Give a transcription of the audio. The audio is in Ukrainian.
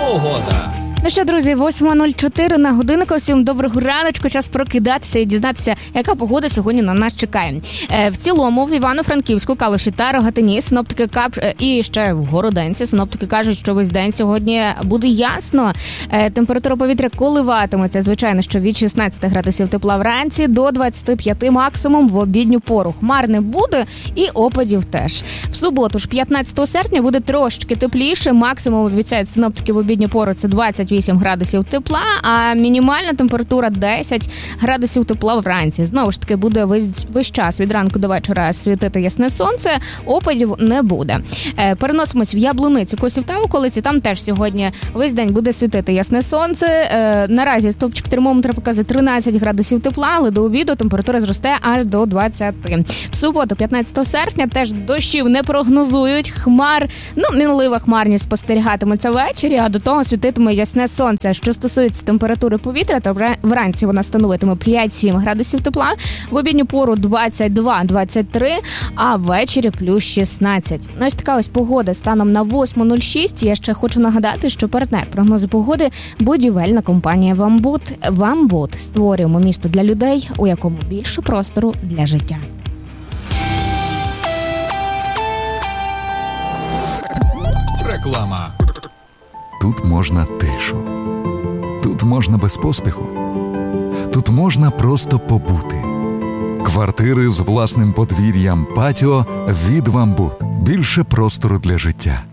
погода. Ну що, друзі, 8:04 на годиннику. Всім доброго раночку, час прокидатися і дізнатися, яка погода сьогодні на нас чекає. В цілому, в Івано-Франківську, Калуші та Рогатині синоптики і ще в Городенці синоптики кажуть, що весь день сьогодні буде ясно. Температура повітря коливатиметься, звичайно, що від 16 градусів тепла вранці до 25 максимум в обідню пору. Хмар не буде і опадів теж. В суботу ж 15 серпня буде трошечки тепліше, максимум обіцяють синоптики в обідню пору це 28 градусів тепла, а мінімальна температура 10 градусів тепла вранці. Знову ж таки, буде весь час від ранку до вечора світити ясне сонце, опадів не буде. Переносимось в Яблуницю, Косів та околиці, там теж сьогодні весь день буде світити ясне сонце. Наразі стовпчик термометра показує 13 градусів тепла, але до обіду температура зросте аж до 20. В суботу, 15 серпня, теж дощів не прогнозують, хмар, мінлива хмарність спостерігатиметься ввечері, а до того світитиме ясне сонце. Що стосується температури повітря, то вранці вона становитиме 5-7 градусів тепла, в обідню пору 22-23, а ввечері плюс 16. Ось така ось погода станом на 8:06. Я ще хочу нагадати, що партнер прогнозу погоди – будівельна компанія «Вамбут». «Вамбут» – створюємо місто для людей, у якому більше простору для життя. Реклама. Тут можна тишу. Тут можна без поспіху. Тут можна просто побути. Квартири з власним подвір'ям, патіо від «Вамбут». Більше простору для життя.